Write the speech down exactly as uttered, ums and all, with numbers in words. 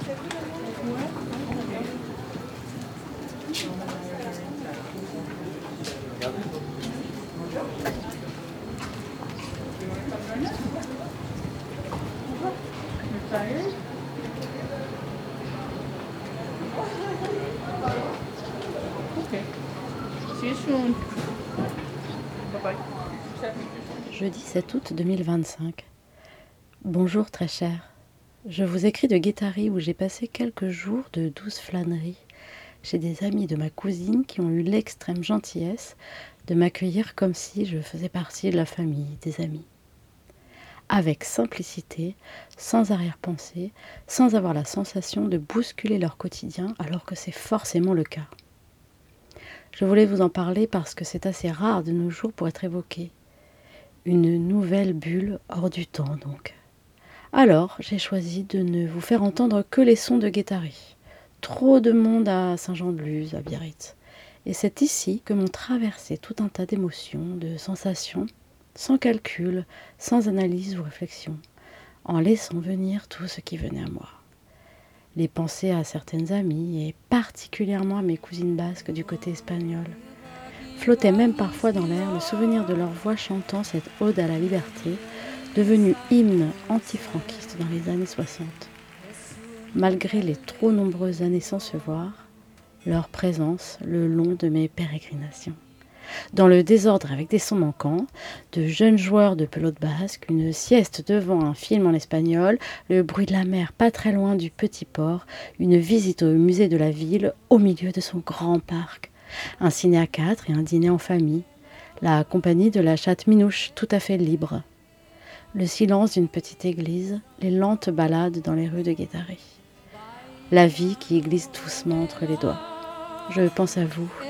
Jeudi sept août deux mille vingt-cinq. Bonjour très cher. Je vous écris de Guétary où j'ai passé quelques jours de douce flânerie chez des amis de ma cousine qui ont eu l'extrême gentillesse de m'accueillir comme si je faisais partie de la famille, des amis. Avec simplicité, sans arrière-pensée, sans avoir la sensation de bousculer leur quotidien alors que c'est forcément le cas. Je voulais vous en parler parce que c'est assez rare de nos jours pour être évoqué. Une nouvelle bulle hors du temps donc. Alors, j'ai choisi de ne vous faire entendre que les sons de Guétary. Trop de monde à Saint-Jean-de-Luz, à Biarritz. Et c'est ici que m'ont traversé tout un tas d'émotions, de sensations, sans calcul, sans analyse ou réflexion, en laissant venir tout ce qui venait à moi. Les pensées à certaines amies, et particulièrement à mes cousines basques du côté espagnol. Flottait même parfois dans l'air le souvenir de leur voix chantant cette ode à la liberté, devenue hymne anti-franquiste dans les années soixante. Malgré les trop nombreuses années sans se voir, leur présence le long de mes pérégrinations. Dans le désordre avec des sons manquants, de jeunes joueurs de pelote basque, une sieste devant un film en espagnol, le bruit de la mer pas très loin du petit port, une visite au musée de la ville au milieu de son grand parc, un ciné à quatre et un dîner en famille, la compagnie de la chatte Minouche tout à fait libre, le silence d'une petite église, les lentes balades dans les rues de Guétary. La vie qui glisse doucement entre les doigts. Je pense à vous